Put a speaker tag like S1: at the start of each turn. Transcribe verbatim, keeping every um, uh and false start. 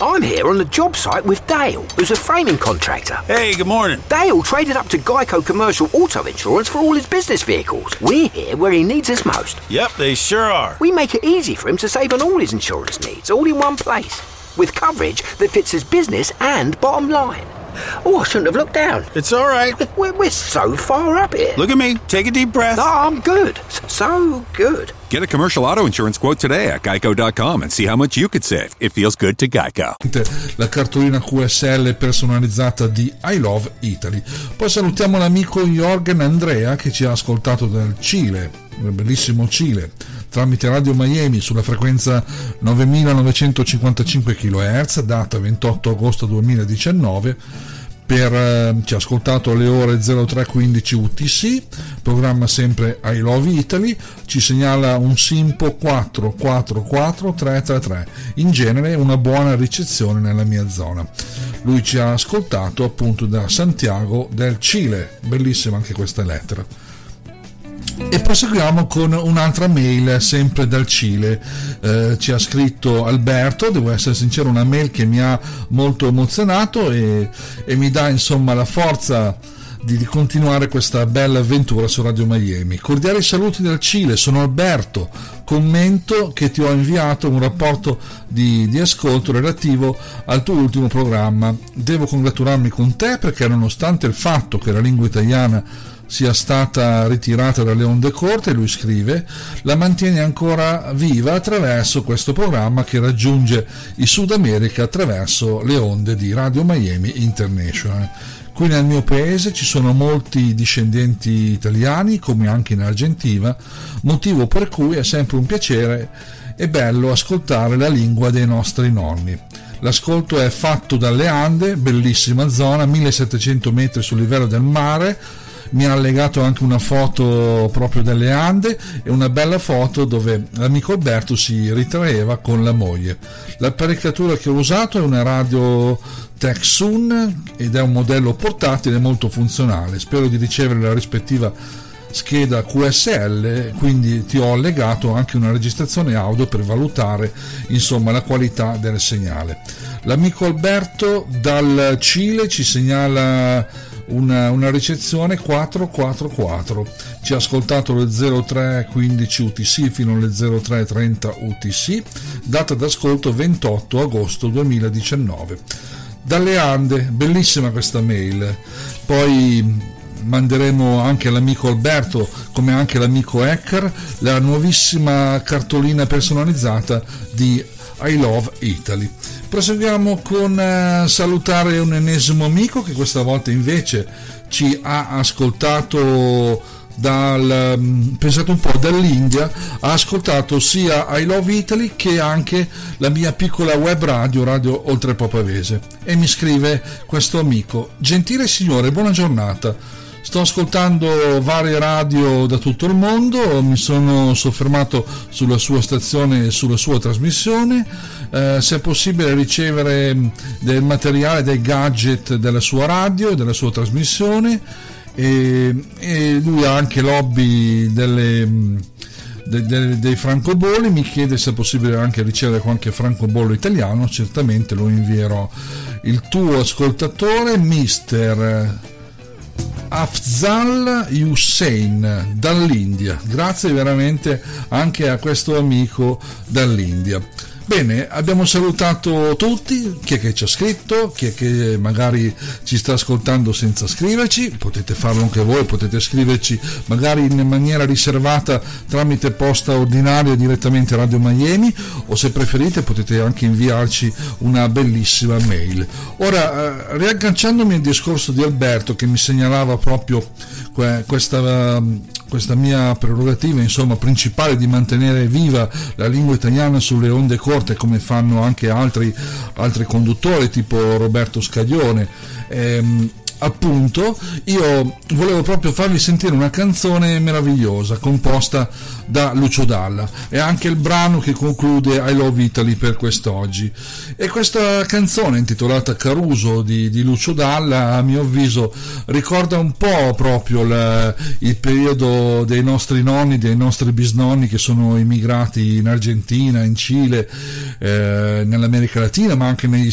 S1: I'm here on the job site with Dale, who's a framing contractor.
S2: Hey, good morning.
S1: Dale traded up to Geico Commercial Auto Insurance for all his business vehicles. We're here where he needs us most.
S2: Yep, they sure are.
S1: We make it easy for him to save on all his insurance needs, all in one place, with coverage that fits his business and bottom line. Oh, I shouldn't have looked down.
S2: It's all right.
S1: We're, we're so far up here.
S2: Look at me. Take a deep breath.
S1: No, I'm good. So good.
S3: Get a commercial auto insurance quote today at geico dot com and see how much you could save. It feels good to Geico.
S4: La cartolina Q S L personalizzata di I Love Italy. Poi salutiamo l'amico Jorgen Andrea che ci ha ascoltato dal Cile, il bellissimo Cile, tramite Radio Miami sulla frequenza novemilanovecentocinquantacinque chilohertz, data ventotto agosto duemiladiciannove. Per, eh, ci ha ascoltato alle ore zero tre quindici U T C, programma sempre I Love Italy, ci segnala un Simpo quattro quattro quattro tre tre tre, in genere una buona ricezione nella mia zona. Lui ci ha ascoltato appunto da Santiago del Cile, bellissima anche questa lettera. E proseguiamo con un'altra mail sempre dal Cile. Eh, ci ha scritto Alberto, devo essere sincero, una mail che mi ha molto emozionato e, e mi dà insomma la forza di, di continuare questa bella avventura su Radio Miami. Cordiali saluti dal Cile, sono Alberto, commento che ti ho inviato un rapporto di, di ascolto relativo al tuo ultimo programma. Devo congratularmi con te perché nonostante il fatto che la lingua italiana sia stata ritirata dalle onde corte, lui scrive, la mantiene ancora viva attraverso questo programma che raggiunge il Sud America attraverso le onde di Radio Miami International. Qui nel mio paese ci sono molti discendenti italiani, come anche in Argentina, motivo per cui è sempre un piacere e bello ascoltare la lingua dei nostri nonni. L'ascolto è fatto dalle Ande, bellissima zona, millesettecento metri sul livello del mare. Mi ha allegato anche una foto proprio delle Ande e una bella foto dove l'amico Alberto si ritraeva con la moglie. L'apparecchiatura che ho usato è una radio Tecsun ed è un modello portatile molto funzionale. Spero di ricevere la rispettiva scheda Q S L, quindi ti ho allegato anche una registrazione audio per valutare insomma la qualità del segnale. L'amico Alberto dal Cile ci segnala Una, una ricezione quattro quattro quattro, ci ha ascoltato le zero tre quindici U T C fino alle zero tre trenta U T C, data d'ascolto ventotto agosto duemiladiciannove. Dalle Ande, bellissima questa mail. Poi manderemo anche all'amico Alberto, come anche all'amico Hacker, la nuovissima cartolina personalizzata di I Love Italy. Proseguiamo con uh, salutare un ennesimo amico che questa volta invece ci ha ascoltato dal, um, pensate un po', dall'India. Ha ascoltato sia I Love Italy che anche la mia piccola web radio, Radio Oltrepò Pavese, e mi scrive questo amico: gentile signore, buona giornata. Sto ascoltando varie radio da tutto il mondo, mi sono soffermato sulla sua stazione e sulla sua trasmissione. Eh, se è possibile ricevere del materiale, dei gadget della sua radio e della sua trasmissione, e, e lui ha anche l'hobby delle, de, de, dei francobolli. Mi chiede se è possibile anche ricevere qualche francobollo italiano. Certamente lo invierò. Il tuo ascoltatore, mister Afzal Hussein dall'India. Grazie veramente anche a questo amico dall'India. Bene, abbiamo salutato tutti, chi è che ci ha scritto, chi è che magari ci sta ascoltando senza scriverci. Potete farlo anche voi, potete scriverci magari in maniera riservata tramite posta ordinaria direttamente a Radio Miami, o se preferite potete anche inviarci una bellissima mail. Ora, eh, riagganciandomi al discorso di Alberto che mi segnalava proprio que- questa... questa mia prerogativa insomma principale di mantenere viva la lingua italiana sulle onde corte, come fanno anche altri altri conduttori tipo Roberto Scaglione. Ehm, appunto io volevo proprio farvi sentire una canzone meravigliosa composta da Lucio Dalla, e anche il brano che conclude I Love Italy per quest'oggi. E questa canzone intitolata Caruso di, di Lucio Dalla, a mio avviso ricorda un po' proprio la, il periodo dei nostri nonni, dei nostri bisnonni che sono immigrati in Argentina, in Cile, eh, nell'America Latina, ma anche negli